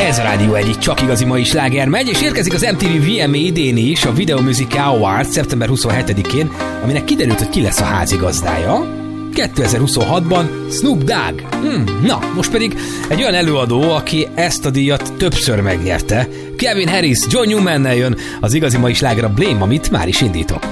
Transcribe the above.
Ez a rádió egyik csak igazi mai sláger megy, és érkezik az MTV VMA idén is, a Video Music Awards szeptember 27-én, aminek kiderült, hogy ki lesz a házigazdája. 2026-ban Snoop Dogg. Na, most pedig egy olyan előadó, aki ezt a díjat többször megnyerte. Calvin Harris, John Newman-nel jön az igazi mai sláger, a Blame, amit már is indítok.